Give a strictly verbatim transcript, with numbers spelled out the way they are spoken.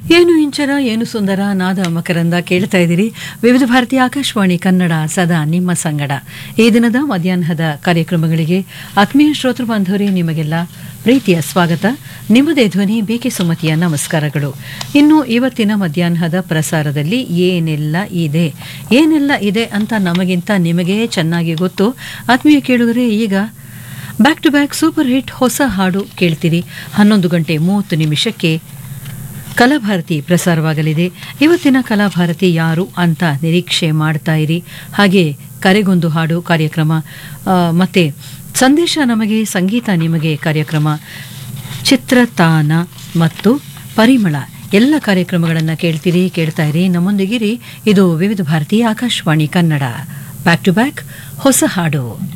ಏನು ಇಂಚರ ಏನು ಸುಂದರ ನಾದ ಮಕರಂದ ಕೇಳ್ತಾ ಇದ್ದೀರಿ. ವಿವಿಧ ಭಾರತೀಯ ಆಕಾಶವಾಣಿ ಕನ್ನಡ ಸದಾ ನಿಮ್ಮ ಸಂಗಡ. ಈ ದಿನದ ಮಧ್ಯಾಹ್ನದ ಕಾರ್ಯಕ್ರಮಗಳಿಗೆ ಆತ್ಮೀಯ ಶ್ರೋತೃ ಬಾಂಧವರೇ, ನಿಮಗೆಲ್ಲ ಪ್ರೀತಿಯ ಸ್ವಾಗತ. ನಿಮ್ಮದೇ ಧ್ವನಿ ಬೇಕೆ ಸುಮತಿಯ ನಮಸ್ಕಾರಗಳು. ಇನ್ನು ಇವತ್ತಿನ ಮಧ್ಯಾಹ್ನದ ಪ್ರಸಾರದಲ್ಲಿ ಏನೆಲ್ಲ ಇದೆ ಏನೆಲ್ಲ ಇದೆ ಅಂತ ನಮಗಿಂತ ನಿಮಗೇ ಚೆನ್ನಾಗಿ ಗೊತ್ತು. ಆತ್ಮೀಯ ಕೇಳುಗರೆ, ಈಗ back to back super hit ಹೊಸ ಹಾಡು ಕೇಳ್ತೀರಿ. ಹನ್ನೊಂದು ಗಂಟೆ ಮೂವತ್ತು ನಿಮಿಷಕ್ಕೆ ಕಲಾಭಾರತಿ ಪ್ರಸಾರವಾಗಲಿದೆ. ಇವತ್ತಿನ ಕಲಾಭಾರತಿ ಯಾರು ಅಂತ ನಿರೀಕ್ಷೆ ಮಾಡ್ತಾ ಇರಿ. ಹಾಗೆ ಕರೆಗೊಂದು ಹಾಡು ಕಾರ್ಯಕ್ರಮ, ಮತ್ತೆ ಸಂದೇಶ ನಮಗೆ ಸಂಗೀತ ನಿಮಗೆ ಕಾರ್ಯಕ್ರಮ, ಚಿತ್ರತಾನ ಮತ್ತು ಪರಿಮಳ ಎಲ್ಲ ಕಾರ್ಯಕ್ರಮಗಳನ್ನು ಕೇಳ್ತೀರಿ. ಕೇಳ್ತಾ ಇರಿ, ನಮ್ಮೊಂದಿಗಿರಿ. ಇದು ವಿವಿಧ ಭಾರತೀಯ Akashvani Kannada. Back to back ಹೊಸ ಹಾಡು.